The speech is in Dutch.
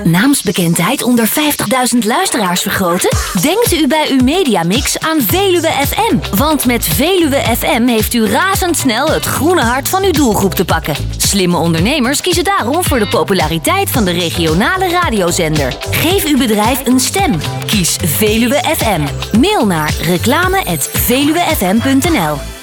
naamsbekendheid onder 50.000 luisteraars vergroten? Denkt u bij uw mediamix aan Veluwe FM. Want met Veluwe FM heeft u razendsnel het groene hart van uw doelgroep te pakken. Slimme ondernemers kiezen daarom voor de populariteit van de regionale radiozender. Geef uw bedrijf een stem. Kies Veluwe FM. Mail naar reclame@veluwefm.nl.